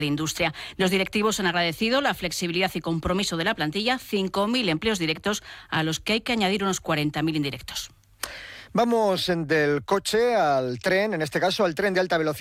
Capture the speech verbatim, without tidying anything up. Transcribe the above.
de Industria. Los directivos han agradecido la flexibilidad y compromiso de la plantilla, cinco mil empleos directos a los que hay que añadir unos cuarenta mil indirectos. Vamos del coche al tren, en este caso al tren de alta velocidad.